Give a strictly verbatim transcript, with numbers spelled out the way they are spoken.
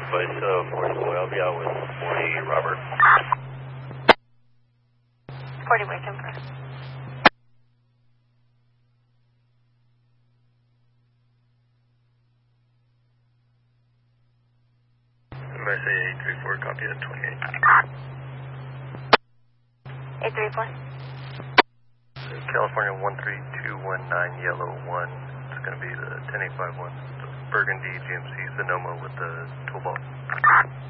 Advice uh, forty boy, I'll be out with forty Robert. forty way confirm. M S A eight three four, copy at twenty-eight. eight three four. California one three two one nine, yellow one. It's going to be the ten eight five one. Burgundy G M C Sonoma with the toolbox.